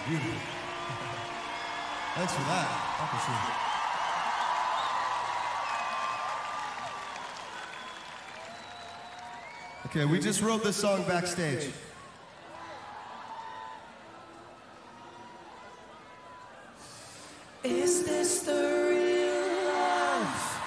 Beautiful. Thanks for that. I appreciate it. Okay, we just wrote this song backstage. Is this the